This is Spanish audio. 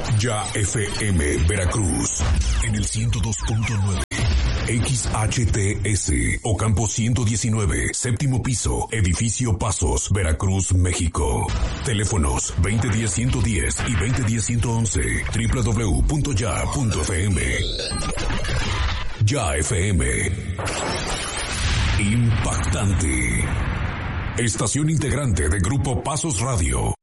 Ya FM Veracruz en el 102.9. XHTS, Ocampo 119, séptimo piso, edificio Pasos, Veracruz, México. Teléfonos 2010-110 y 2010-111, www.ya.fm. Ya FM. Impactante. Estación integrante de Grupo Pasos Radio.